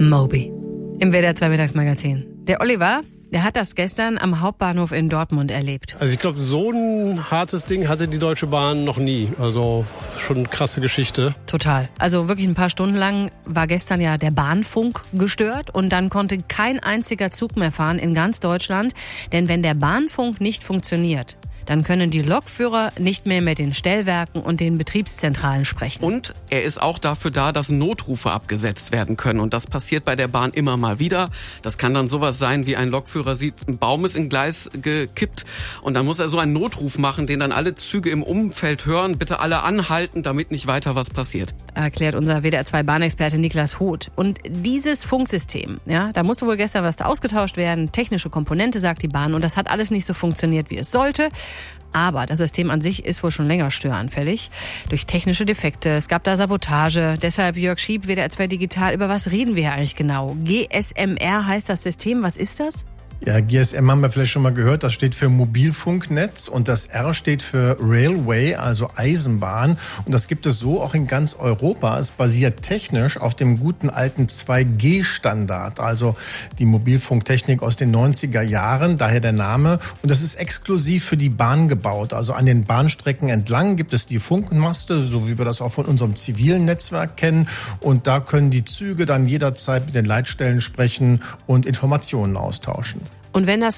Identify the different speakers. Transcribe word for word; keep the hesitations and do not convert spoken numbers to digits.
Speaker 1: Moby. Im W D R zwei Mittagsmagazin. Der Oliver, der hat das gestern am Hauptbahnhof in Dortmund erlebt.
Speaker 2: Also ich glaube, so ein hartes Ding hatte die Deutsche Bahn noch nie. Also schon eine krasse Geschichte.
Speaker 1: Total. Also wirklich ein paar Stunden lang war gestern ja der Bahnfunk gestört und dann konnte kein einziger Zug mehr fahren in ganz Deutschland. Denn wenn der Bahnfunk nicht funktioniert, dann können die Lokführer nicht mehr mit den Stellwerken und den Betriebszentralen sprechen.
Speaker 3: Und er ist auch dafür da, dass Notrufe abgesetzt werden können. Und das passiert bei der Bahn immer mal wieder. Das kann dann sowas sein, wie ein Lokführer sieht, ein Baum ist in Gleis gekippt. Und dann muss er so einen Notruf machen, den dann alle Züge im Umfeld hören. Bitte alle anhalten, damit nicht weiter was passiert.
Speaker 1: Erklärt unser W D R zwei Bahnexperte Niklas Hoth. Und dieses Funksystem, ja, da musste wohl gestern was ausgetauscht werden. Technische Komponente, sagt die Bahn. Und das hat alles nicht so funktioniert, wie es sollte. Aber das System an sich ist wohl schon länger störanfällig. Durch technische Defekte. Es gab da Sabotage. Deshalb Jörg Schieb, W D R zwei Digital. Über was reden wir hier eigentlich genau? G S M R heißt das System. Was ist das?
Speaker 4: Ja, G S M haben wir vielleicht schon mal gehört, das steht für Mobilfunknetz und das R steht für Railway, also Eisenbahn. Und das gibt es so auch in ganz Europa. Es basiert technisch auf dem guten alten zwei G Standard, also die Mobilfunktechnik aus den neunziger Jahren, daher der Name. Und das ist exklusiv für die Bahn gebaut. Also an den Bahnstrecken entlang gibt es die Funkmaste, so wie wir das auch von unserem zivilen Netzwerk kennen. Und da können die Züge dann jederzeit mit den Leitstellen sprechen und Informationen austauschen.
Speaker 1: Und wenn das